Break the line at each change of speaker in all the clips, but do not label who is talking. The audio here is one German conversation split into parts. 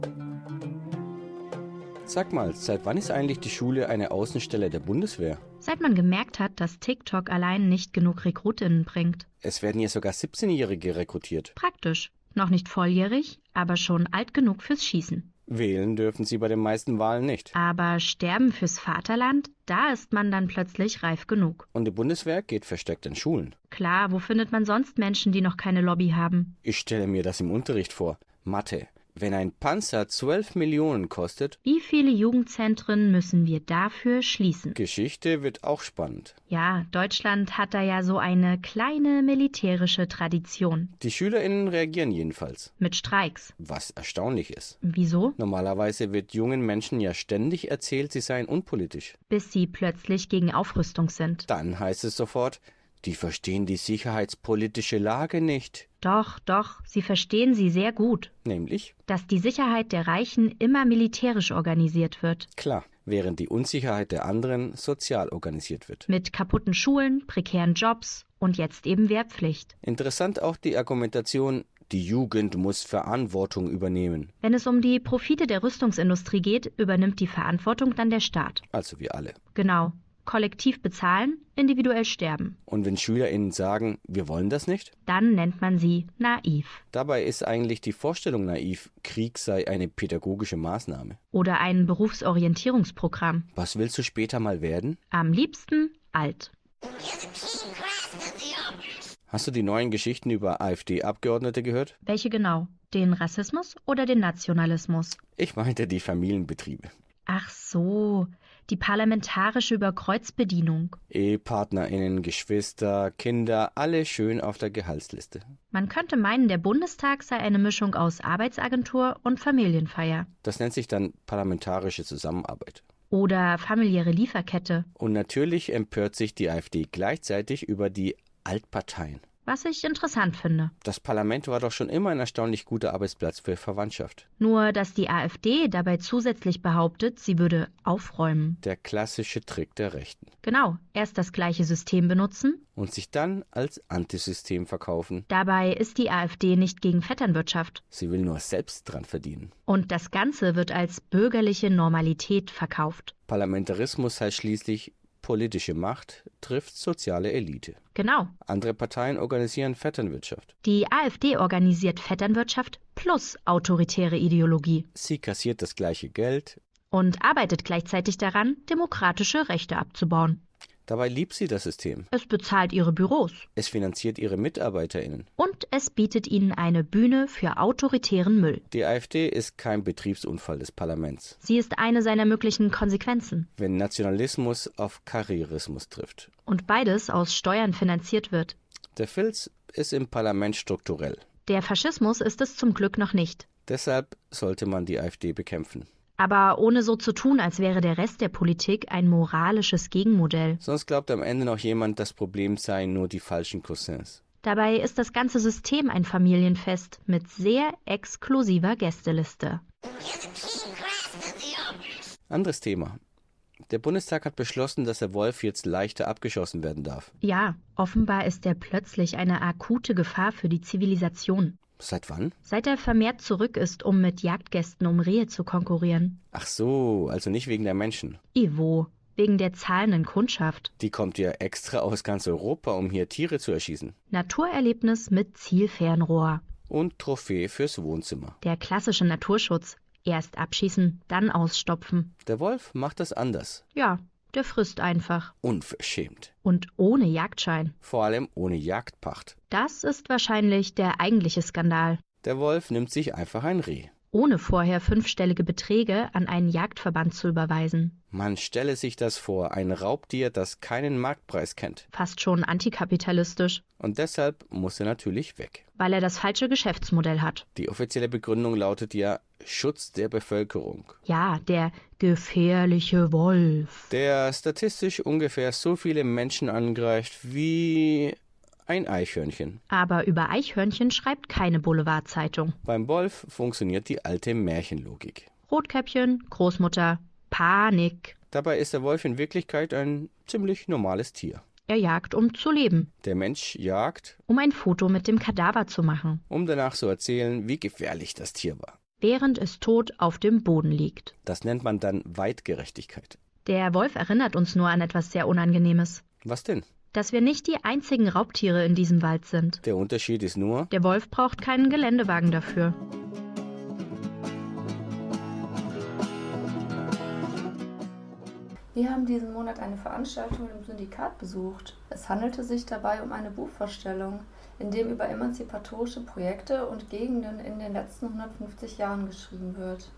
Sag mal, seit wann ist eigentlich die Schule eine Außenstelle der Bundeswehr?
Seit man gemerkt hat, dass TikTok allein nicht genug RekrutInnen bringt.
Es werden hier sogar 17-Jährige rekrutiert.
Praktisch. Noch nicht volljährig, aber schon alt genug fürs Schießen.
Wählen dürfen sie bei den meisten Wahlen nicht.
Aber sterben fürs Vaterland, da ist man dann plötzlich reif genug.
Und die Bundeswehr geht versteckt in Schulen.
Klar, wo findet man sonst Menschen, die noch keine Lobby haben?
Ich stelle mir das im Unterricht vor. Mathe. Wenn ein Panzer 12 Millionen kostet,
Wie viele Jugendzentren müssen wir dafür schließen?
Geschichte wird auch spannend.
Ja, Deutschland hat da ja so eine kleine militärische Tradition.
Die SchülerInnen reagieren jedenfalls,
Mit Streiks.
was erstaunlich ist.
Wieso?
Normalerweise wird jungen Menschen ja ständig erzählt, sie seien unpolitisch.
Bis sie plötzlich gegen Aufrüstung sind.
Dann heißt es sofort, die verstehen die sicherheitspolitische Lage nicht.
Doch, sie verstehen sie sehr gut.
Nämlich,
Dass die Sicherheit der Reichen immer militärisch organisiert wird.
klar, während die Unsicherheit der anderen sozial organisiert wird.
Mit kaputten Schulen, prekären Jobs und jetzt eben Wehrpflicht.
Interessant auch die Argumentation, die Jugend muss Verantwortung übernehmen.
Wenn es um die Profite der Rüstungsindustrie geht, übernimmt die Verantwortung dann der Staat.
Also wir alle.
Genau. Kollektiv bezahlen, individuell sterben.
Und wenn SchülerInnen sagen, wir wollen das nicht?
Dann nennt man sie naiv.
Dabei ist eigentlich die Vorstellung naiv, Krieg sei eine pädagogische Maßnahme.
Oder ein Berufsorientierungsprogramm.
Was willst du später mal werden?
Am liebsten alt.
Hast du die neuen Geschichten über AfD-Abgeordnete gehört?
Welche genau? Den Rassismus oder den Nationalismus?
Ich meinte die Familienbetriebe.
Ach so, die parlamentarische Überkreuzbedienung.
EhepartnerInnen, Geschwister, Kinder, alle schön auf der Gehaltsliste.
Man könnte meinen, der Bundestag sei eine Mischung aus Arbeitsagentur und Familienfeier.
Das nennt sich dann parlamentarische Zusammenarbeit.
Oder familiäre Lieferkette.
Und natürlich empört sich die AfD gleichzeitig über die Altparteien.
Was ich interessant finde.
Das Parlament war doch schon immer ein erstaunlich guter Arbeitsplatz für Verwandtschaft.
Nur, dass die AfD dabei zusätzlich behauptet, sie würde aufräumen.
Der klassische Trick der Rechten.
Genau, erst das gleiche System benutzen.
Und sich dann als Antisystem verkaufen.
Dabei ist die AfD nicht gegen Vetternwirtschaft.
Sie will nur selbst dran verdienen.
Und das Ganze wird als bürgerliche Normalität verkauft.
Parlamentarismus heißt schließlich, politische Macht trifft soziale Elite.
Genau.
Andere Parteien organisieren Vetternwirtschaft.
Die AfD organisiert Vetternwirtschaft plus autoritäre Ideologie
Sie kassiert das gleiche Geld.
und arbeitet gleichzeitig daran, demokratische Rechte abzubauen.
Dabei liebt sie das System.
Es bezahlt ihre Büros
Es finanziert ihre MitarbeiterInnen.
und es bietet ihnen eine Bühne für autoritären Müll.
Die AfD ist kein Betriebsunfall des Parlaments.
Sie ist eine seiner möglichen Konsequenzen.
Wenn Nationalismus auf Karrierismus trifft.
Und beides aus Steuern finanziert wird.
Der Filz ist im Parlament strukturell.
Der Faschismus ist es zum Glück noch nicht.
Deshalb sollte man die AfD bekämpfen.
Aber ohne so zu tun, als wäre der Rest der Politik ein moralisches Gegenmodell.
Sonst glaubt am Ende noch jemand, das Problem seien nur die falschen Cousins.
Dabei ist das ganze System ein Familienfest mit sehr exklusiver Gästeliste.
Anderes Thema. Der Bundestag hat beschlossen, dass der Wolf jetzt leichter abgeschossen werden darf.
Ja, offenbar ist er plötzlich eine akute Gefahr für die Zivilisation.
Seit wann?
Seit er vermehrt zurück ist, um mit Jagdgästen um Rehe zu konkurrieren.
Ach so, also nicht wegen der Menschen.
Ivo, wegen der zahlenden Kundschaft.
Die kommt ja extra aus ganz Europa, um hier Tiere zu erschießen.
Naturerlebnis mit Zielfernrohr.
Und Trophäe fürs Wohnzimmer.
Der klassische Naturschutz. Erst abschießen, dann ausstopfen.
Der Wolf macht das anders.
Ja, der frisst einfach.
Unverschämt.
Und ohne Jagdschein.
Vor allem ohne Jagdpacht.
Das ist wahrscheinlich der eigentliche Skandal.
Der Wolf nimmt sich einfach ein Reh.
Ohne vorher 5-stellige Beträge an einen Jagdverband zu überweisen.
Man stelle sich das vor, ein Raubtier, das keinen Marktpreis kennt.
Fast schon antikapitalistisch.
Und deshalb muss er natürlich weg.
Weil er das falsche Geschäftsmodell hat.
Die offizielle Begründung lautet ja Schutz der Bevölkerung.
Ja, der gefährliche Wolf.
Der statistisch ungefähr so viele Menschen angreift wie ein Eichhörnchen.
Aber über Eichhörnchen schreibt keine Boulevardzeitung.
Beim Wolf funktioniert die alte Märchenlogik.
Rotkäppchen, Großmutter, Panik.
Dabei ist der Wolf in Wirklichkeit ein ziemlich normales Tier.
Er jagt, um zu leben.
Der Mensch jagt,
Um ein Foto mit dem Kadaver zu machen.
um danach zu erzählen, wie gefährlich das Tier war.
während es tot auf dem Boden liegt.
Das nennt man dann Weitgerechtigkeit.
Der Wolf erinnert uns nur an etwas sehr Unangenehmes.
Was denn?
Dass wir nicht die einzigen Raubtiere in diesem Wald sind.
Der Unterschied ist nur,
Der Wolf braucht keinen Geländewagen dafür.
Wir haben diesen Monat eine Veranstaltung im Syndikat besucht. Es handelte sich dabei um eine Buchvorstellung, in dem über emanzipatorische Projekte und Gegenden in den letzten 150 Jahren geschrieben wird.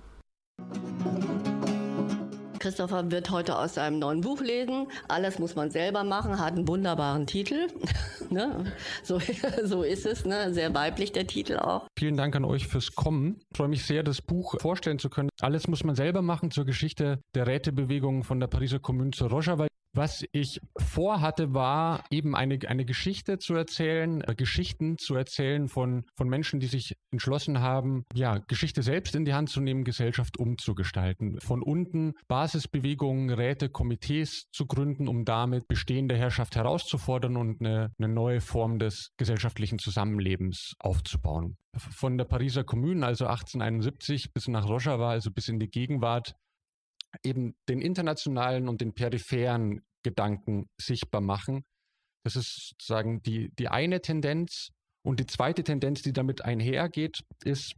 Christopher wird heute aus seinem neuen Buch lesen. Alles muss man selber machen, hat einen wunderbaren Titel. Ne? So ist es, ne? Sehr weiblich der Titel auch.
Vielen Dank an euch fürs Kommen. Ich freue mich sehr, das Buch vorstellen zu können. Alles muss man selber machen zur Geschichte der Rätebewegung von der Pariser Kommune zur Rojava. Was ich vorhatte, war eben eine Geschichte zu erzählen, Geschichten zu erzählen von Menschen, die sich entschlossen haben, ja, Geschichte selbst in die Hand zu nehmen, Gesellschaft umzugestalten. Von unten Basisbewegungen, Räte, Komitees zu gründen, um damit bestehende Herrschaft herauszufordern und eine neue Form des gesellschaftlichen Zusammenlebens aufzubauen. Von der Pariser Kommune, also 1871, bis nach Rojava, also bis in die Gegenwart, eben den internationalen und den peripheren Gedanken sichtbar machen. Das ist sozusagen die eine Tendenz. Und die zweite Tendenz, die damit einhergeht, ist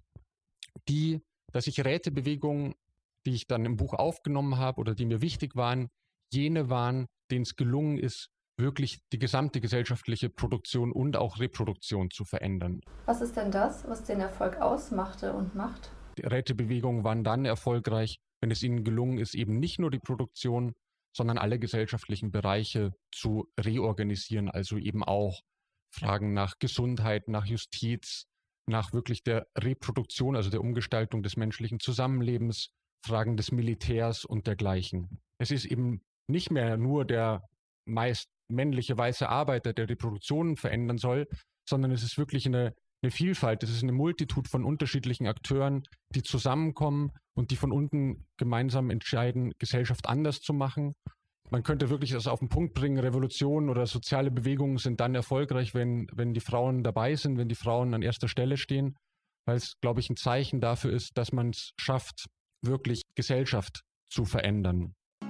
die, dass ich Rätebewegungen, die ich dann im Buch aufgenommen habe oder die mir wichtig waren, jene waren, denen es gelungen ist, wirklich die gesamte gesellschaftliche Produktion und auch Reproduktion zu verändern.
Was ist denn das, was den Erfolg ausmachte und macht?
Die Rätebewegungen waren dann erfolgreich, wenn es ihnen gelungen ist, eben nicht nur die Produktion, sondern alle gesellschaftlichen Bereiche zu reorganisieren, also eben auch Fragen nach Gesundheit, nach Justiz, nach wirklich der Reproduktion, also der Umgestaltung des menschlichen Zusammenlebens, Fragen des Militärs und dergleichen. Es ist eben nicht mehr nur der meist männliche weiße Arbeiter, der die Produktion verändern soll, sondern es ist wirklich eine Vielfalt, es ist eine Multitud von unterschiedlichen Akteuren, die zusammenkommen und die von unten gemeinsam entscheiden, Gesellschaft anders zu machen. Man könnte wirklich das auf den Punkt bringen, Revolutionen oder soziale Bewegungen sind dann erfolgreich, wenn die Frauen dabei sind, wenn die Frauen an erster Stelle stehen, weil es, glaube ich, ein Zeichen dafür ist, dass man es schafft, wirklich Gesellschaft zu verändern.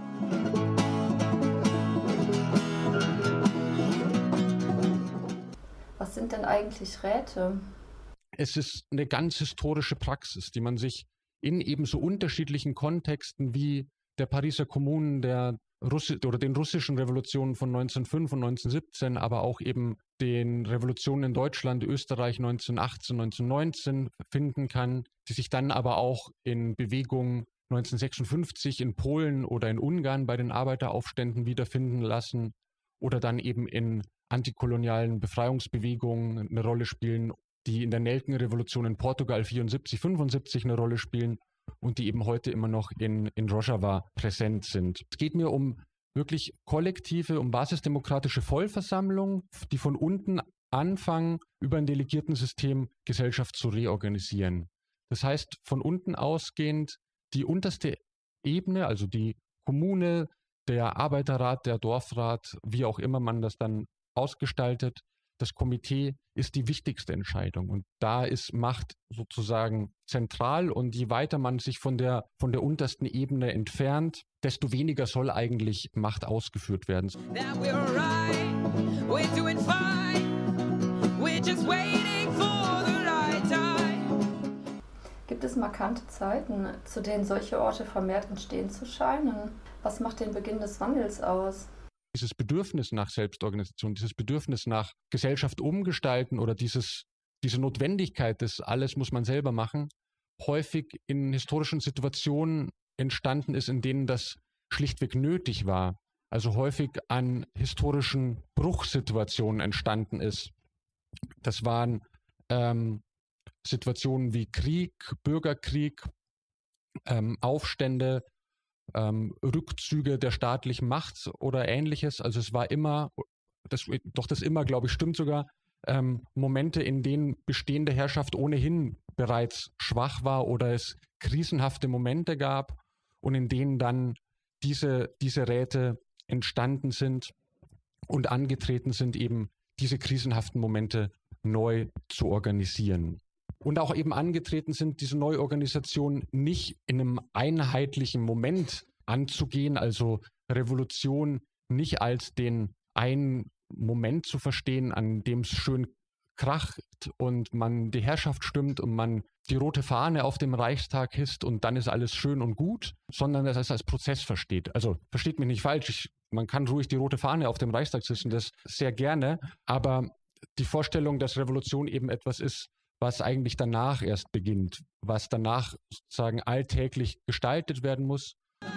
Was sind denn eigentlich Räte?
Es ist eine ganz historische Praxis, die man sich in ebenso unterschiedlichen Kontexten wie der Pariser Kommunen, den russischen Revolutionen von 1905 und 1917, aber auch eben den Revolutionen in Deutschland, Österreich 1918, 1919 finden kann, die sich dann aber auch in Bewegungen 1956 in Polen oder in Ungarn bei den Arbeiteraufständen wiederfinden lassen oder dann eben in antikolonialen Befreiungsbewegungen eine Rolle spielen, die in der Nelkenrevolution in Portugal 74, 75 eine Rolle spielen und die eben heute immer noch in Rojava präsent sind. Es geht mir um wirklich kollektive, um basisdemokratische Vollversammlungen, die von unten anfangen, über ein Delegiertensystem Gesellschaft zu reorganisieren. Das heißt, von unten ausgehend die unterste Ebene, also die Kommune, der Arbeiterrat, der Dorfrat, wie auch immer man das dann ausgestaltet, das Komitee ist die wichtigste Entscheidung. Und da ist Macht sozusagen zentral. Und je weiter man sich von der untersten Ebene entfernt, desto weniger soll eigentlich Macht ausgeführt werden.
Gibt es markante Zeiten, zu denen solche Orte vermehrt entstehen zu scheinen? Was macht den Beginn des Wandels aus?
Dieses Bedürfnis nach Selbstorganisation, dieses Bedürfnis nach Gesellschaft umgestalten oder diese Notwendigkeit, das alles muss man selber machen, häufig in historischen Situationen entstanden ist, in denen das schlichtweg nötig war. Also häufig an historischen Bruchsituationen entstanden ist. Das waren Situationen wie Krieg, Bürgerkrieg, Aufstände, Rückzüge der staatlichen Macht oder Ähnliches. Also es war immer, das immer, glaube ich, stimmt sogar, Momente, in denen bestehende Herrschaft ohnehin bereits schwach war oder es krisenhafte Momente gab und in denen dann diese Räte entstanden sind und angetreten sind, eben diese krisenhaften Momente neu zu organisieren. und auch eben angetreten sind, diese Neuorganisation nicht in einem einheitlichen Moment anzugehen, also Revolution nicht als den einen Moment zu verstehen, an dem es schön kracht und man die Herrschaft stimmt und man die rote Fahne auf dem Reichstag hisst und dann ist alles schön und gut, sondern dass es als Prozess versteht. Also versteht mich nicht falsch, man kann ruhig die rote Fahne auf dem Reichstag hissen, das sehr gerne, aber die Vorstellung, dass Revolution eben etwas ist, was eigentlich danach erst beginnt, was danach sozusagen alltäglich gestaltet werden muss.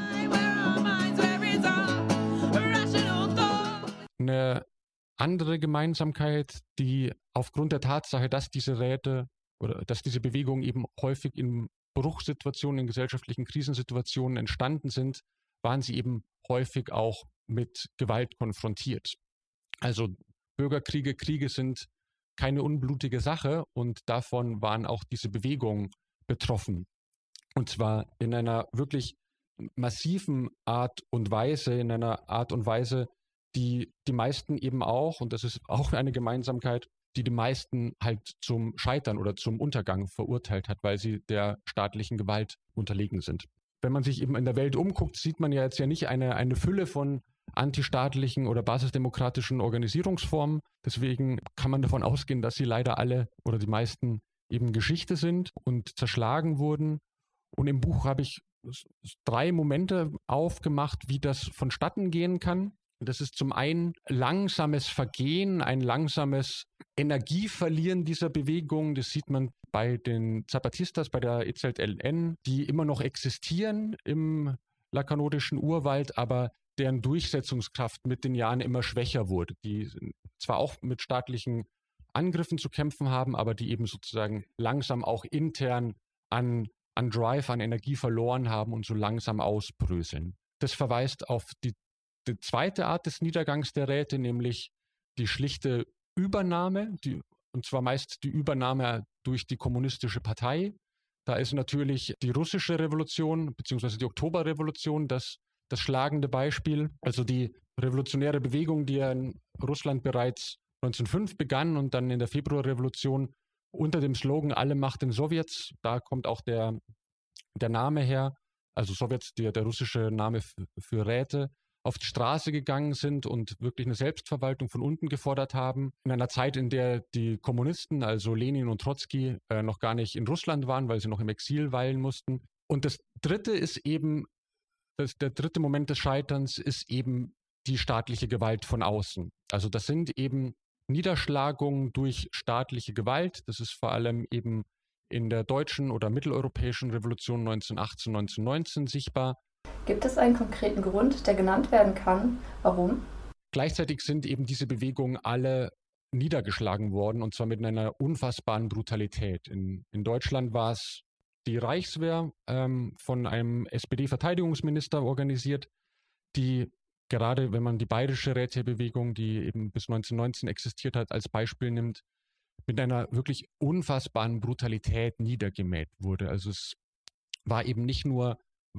Eine andere Gemeinsamkeit, die aufgrund der Tatsache, dass diese Räte oder dass diese Bewegungen eben häufig in Bruchsituationen, in gesellschaftlichen Krisensituationen entstanden sind, waren sie eben häufig auch mit Gewalt konfrontiert. Also Bürgerkriege, Kriege sind keine unblutige Sache und davon waren auch diese Bewegungen betroffen. Und zwar in einer wirklich massiven Art und Weise, in einer Art und Weise, die meisten eben auch, und das ist auch eine Gemeinsamkeit, die meisten halt zum Scheitern oder zum Untergang verurteilt hat, weil sie der staatlichen Gewalt unterlegen sind. Wenn man sich eben in der Welt umguckt, sieht man ja jetzt ja nicht eine Fülle von antistaatlichen oder basisdemokratischen Organisierungsformen. Deswegen kann man davon ausgehen, dass sie leider alle oder die meisten eben Geschichte sind und zerschlagen wurden. Und im Buch habe ich 3 Momente aufgemacht, wie das vonstatten gehen kann. Das ist zum einen langsames Vergehen, ein langsames Energieverlieren dieser Bewegung. Das sieht man bei den Zapatistas, bei der EZLN, die immer noch existieren im lakanodischen Urwald, aber deren Durchsetzungskraft mit den Jahren immer schwächer wurde. Die zwar auch mit staatlichen Angriffen zu kämpfen haben, aber die eben sozusagen langsam auch intern an Drive, an Energie verloren haben und so langsam ausbröseln. Das verweist auf die zweite Art des Niedergangs der Räte, nämlich die schlichte Übernahme, und zwar meist die Übernahme durch die kommunistische Partei. Da ist natürlich die russische Revolution bzw. die Oktoberrevolution das schlagende Beispiel. Also die revolutionäre Bewegung, die ja in Russland bereits 1905 begann und dann in der Februarrevolution unter dem Slogan "Alle Macht den Sowjets", da kommt auch der Name her, also Sowjets, der russische Name für Räte, auf die Straße gegangen sind und wirklich eine Selbstverwaltung von unten gefordert haben. In einer Zeit, in der die Kommunisten, also Lenin und Trotzki, noch gar nicht in Russland waren, weil sie noch im Exil weilen mussten. Und das dritte ist eben, der dritte Moment des Scheiterns ist eben die staatliche Gewalt von außen. Also das sind eben Niederschlagungen durch staatliche Gewalt. Das ist vor allem eben in der deutschen oder mitteleuropäischen Revolution 1918, 1919 sichtbar.
Gibt es einen konkreten Grund, der genannt werden kann? Warum?
Gleichzeitig sind eben diese Bewegungen alle niedergeschlagen worden, und zwar mit einer unfassbaren Brutalität. In Deutschland war es die Reichswehr, von einem SPD-Verteidigungsminister organisiert, die gerade, wenn man die bayerische Rätebewegung, die eben bis 1919 existiert hat, als Beispiel nimmt, mit einer wirklich unfassbaren Brutalität niedergemäht wurde. Also es war eben nicht nur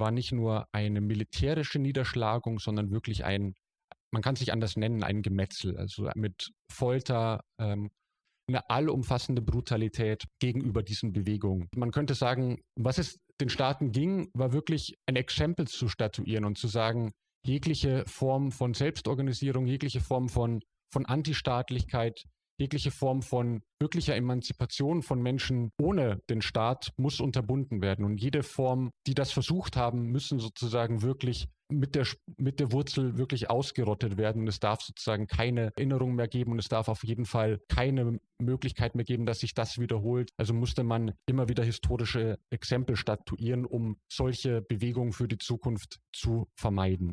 eine militärische Niederschlagung, sondern wirklich man kann es nicht anders nennen, ein Gemetzel, also mit Folter, eine allumfassende Brutalität gegenüber diesen Bewegungen. Man könnte sagen, was es den Staaten ging, war wirklich ein Exempel zu statuieren und zu sagen, jegliche Form von Selbstorganisierung, jegliche Form von Antistaatlichkeit, jegliche Form von wirklicher Emanzipation von Menschen ohne den Staat muss unterbunden werden. Und jede Form, die das versucht haben, müssen sozusagen wirklich mit der Wurzel wirklich ausgerottet werden. Und es darf sozusagen keine Erinnerung mehr geben und es darf auf jeden Fall keine Möglichkeit mehr geben, dass sich das wiederholt. Also musste man immer wieder historische Exempel statuieren, um solche Bewegungen für die Zukunft zu vermeiden.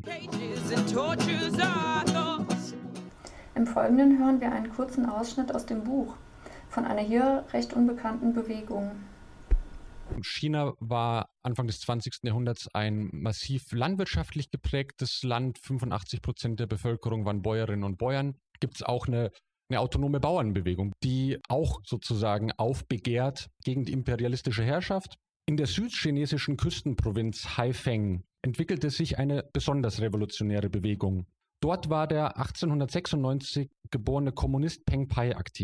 Im Folgenden hören wir einen kurzen Ausschnitt aus dem Buch von einer hier recht unbekannten Bewegung.
China war Anfang des 20. Jahrhunderts ein massiv landwirtschaftlich geprägtes Land. 85% der Bevölkerung waren Bäuerinnen und Bauern. Gibt es auch eine autonome Bauernbewegung, die auch sozusagen aufbegehrt gegen die imperialistische Herrschaft. In der südchinesischen Küstenprovinz Haifeng entwickelte sich eine besonders revolutionäre Bewegung. Dort war der 1896 geborene Kommunist Peng Pai aktiv.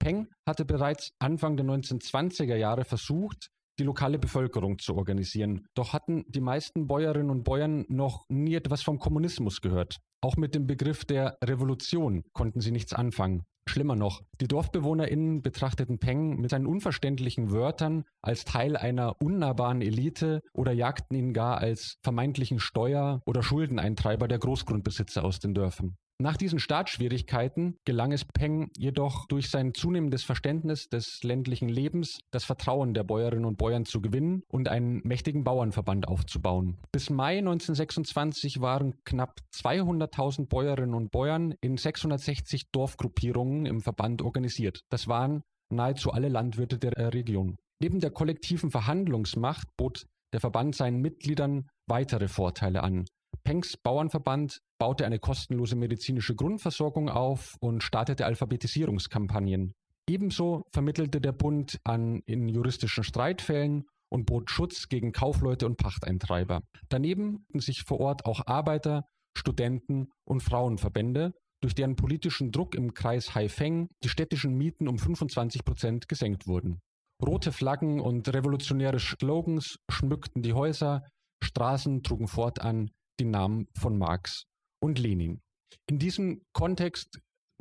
Peng hatte bereits Anfang der 1920er Jahre versucht, die lokale Bevölkerung zu organisieren. Doch hatten die meisten Bäuerinnen und Bauern noch nie etwas vom Kommunismus gehört. Auch mit dem Begriff der Revolution konnten sie nichts anfangen. Schlimmer noch, die DorfbewohnerInnen betrachteten Peng mit seinen unverständlichen Wörtern als Teil einer unnahbaren Elite oder jagten ihn gar als vermeintlichen Steuer- oder Schuldeneintreiber der Großgrundbesitzer aus den Dörfern. Nach diesen Startschwierigkeiten gelang es Peng jedoch durch sein zunehmendes Verständnis des ländlichen Lebens, das Vertrauen der Bäuerinnen und Bauern zu gewinnen und einen mächtigen Bauernverband aufzubauen. Bis Mai 1926 waren knapp 200.000 Bäuerinnen und Bauern in 660 Dorfgruppierungen im Verband organisiert. Das waren nahezu alle Landwirte der Region. Neben der kollektiven Verhandlungsmacht bot der Verband seinen Mitgliedern weitere Vorteile an. Pengs Bauernverband baute eine kostenlose medizinische Grundversorgung auf und startete Alphabetisierungskampagnen. Ebenso vermittelte der Bund in juristischen Streitfällen und bot Schutz gegen Kaufleute und Pachteintreiber. Daneben hatten sich vor Ort auch Arbeiter-, Studenten- und Frauenverbände, durch deren politischen Druck im Kreis Haifeng die städtischen Mieten um 25% gesenkt wurden. Rote Flaggen und revolutionäre Slogans schmückten die Häuser, Straßen trugen fortan die Namen von Marx und Lenin. In diesem Kontext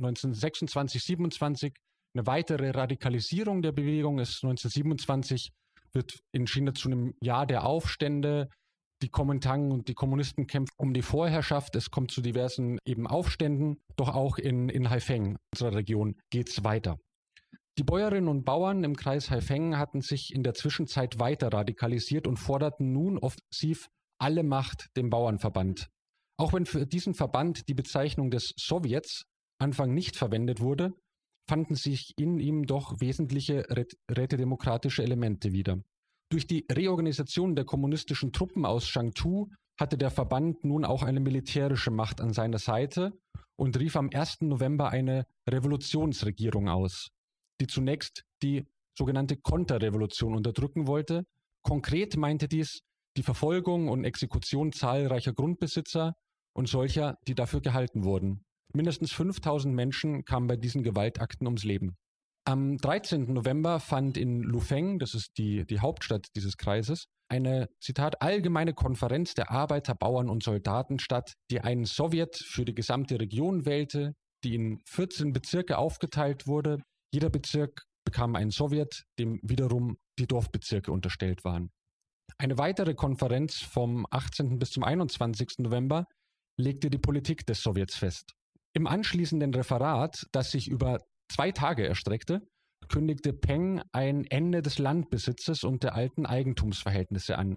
1926-27 eine weitere Radikalisierung der Bewegung ist 1927, wird in China zu einem Jahr der Aufstände. Die Kuomintang und die Kommunisten kämpfen um die Vorherrschaft. Es kommt zu diversen eben Aufständen. Doch auch in Haifeng, unserer Region, geht es weiter. Die Bäuerinnen und Bauern im Kreis Haifeng hatten sich in der Zwischenzeit weiter radikalisiert und forderten nun offensiv alle Macht dem Bauernverband. Auch wenn für diesen Verband die Bezeichnung des Sowjets Anfang nicht verwendet wurde, fanden sich in ihm doch wesentliche rätedemokratische Elemente wieder. Durch die Reorganisation der kommunistischen Truppen aus Changtu hatte der Verband nun auch eine militärische Macht an seiner Seite und rief am 1. November eine Revolutionsregierung aus, die zunächst die sogenannte Konterrevolution unterdrücken wollte. Konkret meinte dies die Verfolgung und Exekution zahlreicher Grundbesitzer und solcher, die dafür gehalten wurden. Mindestens 5.000 Menschen kamen bei diesen Gewaltakten ums Leben. Am 13. November fand in Lufeng, das ist die Hauptstadt dieses Kreises, eine, Zitat, allgemeine Konferenz der Arbeiter, Bauern und Soldaten statt, die einen Sowjet für die gesamte Region wählte, die in 14 Bezirke aufgeteilt wurde. Jeder Bezirk bekam einen Sowjet, dem wiederum die Dorfbezirke unterstellt waren. Eine weitere Konferenz vom 18. bis zum 21. November legte die Politik des Sowjets fest. Im anschließenden Referat, das sich über 2 Tage erstreckte, kündigte Peng ein Ende des Landbesitzes und der alten Eigentumsverhältnisse an.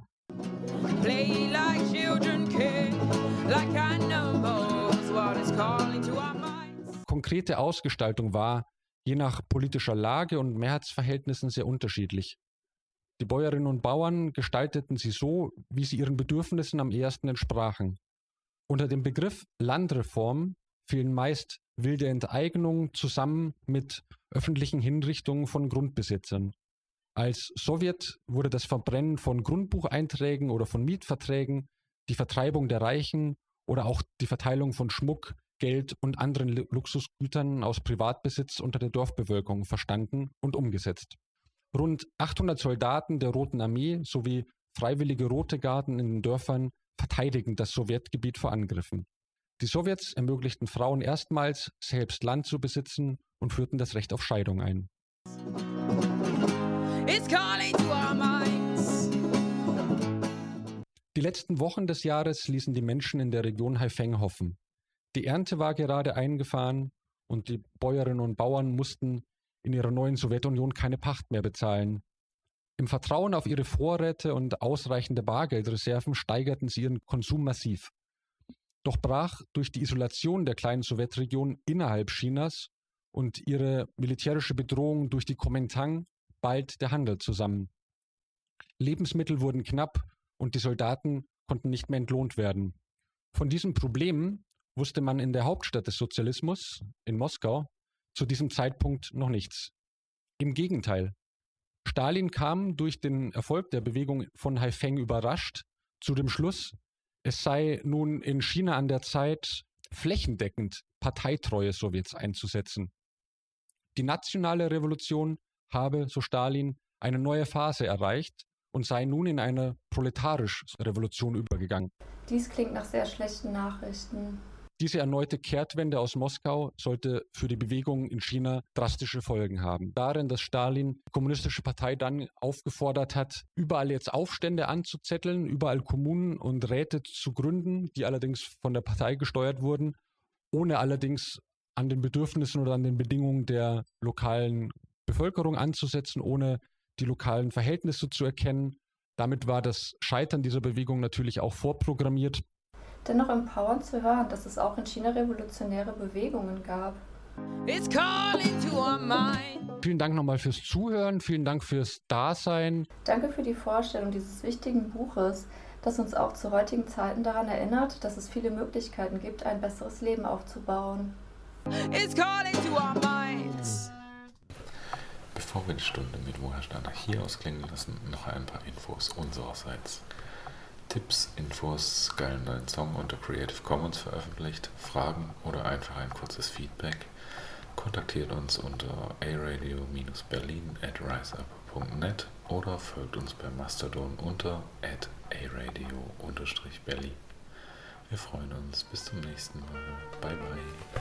Play like children, kid, like I know what is calling to our minds. Konkrete Ausgestaltung war je nach politischer Lage und Mehrheitsverhältnissen sehr unterschiedlich. Die Bäuerinnen und Bauern gestalteten sie so, wie sie ihren Bedürfnissen am ehesten entsprachen. Unter dem Begriff Landreform fielen meist wilde Enteignung zusammen mit öffentlichen Hinrichtungen von Grundbesitzern. Als Sowjet wurde das Verbrennen von Grundbucheinträgen oder von Mietverträgen, die Vertreibung der Reichen oder auch die Verteilung von Schmuck, Geld und anderen Luxusgütern aus Privatbesitz unter der Dorfbevölkerung verstanden und umgesetzt. Rund 800 Soldaten der Roten Armee sowie freiwillige Rote Garden in den Dörfern verteidigten das Sowjetgebiet vor Angriffen. Die Sowjets ermöglichten Frauen erstmals, selbst Land zu besitzen und führten das Recht auf Scheidung ein. Die letzten Wochen des Jahres ließen die Menschen in der Region Haifeng hoffen. Die Ernte war gerade eingefahren und die Bäuerinnen und Bauern mussten in ihrer neuen Sowjetunion keine Pacht mehr bezahlen. Im Vertrauen auf ihre Vorräte und ausreichende Bargeldreserven steigerten sie ihren Konsum massiv. Doch brach durch die Isolation der kleinen Sowjetregion innerhalb Chinas und ihre militärische Bedrohung durch die Kuomintang bald der Handel zusammen. Lebensmittel wurden knapp und die Soldaten konnten nicht mehr entlohnt werden. Von diesem Problem wusste man in der Hauptstadt des Sozialismus, in Moskau, zu diesem Zeitpunkt noch nichts. Im Gegenteil. Stalin kam durch den Erfolg der Bewegung von Haifeng überrascht zu dem Schluss, es sei nun in China an der Zeit, flächendeckend parteitreue Sowjets einzusetzen. Die nationale Revolution habe, so Stalin, eine neue Phase erreicht und sei nun in eine proletarische Revolution übergegangen.
Dies klingt nach sehr schlechten Nachrichten.
Diese erneute Kehrtwende aus Moskau sollte für die Bewegung in China drastische Folgen haben. Darin, dass Stalin die Kommunistische Partei dann aufgefordert hat, überall jetzt Aufstände anzuzetteln, überall Kommunen und Räte zu gründen, die allerdings von der Partei gesteuert wurden, ohne allerdings an den Bedürfnissen oder an den Bedingungen der lokalen Bevölkerung anzusetzen, ohne die lokalen Verhältnisse zu erkennen. Damit war das Scheitern dieser Bewegung natürlich auch vorprogrammiert.
Dennoch empowernd zu hören, dass es auch in China revolutionäre Bewegungen gab.
Vielen Dank nochmal fürs Zuhören, vielen Dank fürs Dasein.
Danke für die Vorstellung dieses wichtigen Buches, das uns auch zu heutigen Zeiten daran erinnert, dass es viele Möglichkeiten gibt, ein besseres Leben aufzubauen.
Bevor wir die Stunde mit Wohlstand hier ausklingen lassen, noch ein paar Infos unsererseits. Tipps, Infos, geilen neuen Song unter Creative Commons veröffentlicht, Fragen oder einfach ein kurzes Feedback. Kontaktiert uns unter aradio-berlin@riseup.net oder folgt uns bei Mastodon unter @aradio_berlin. Wir freuen uns. Bis zum nächsten Mal. Bye bye.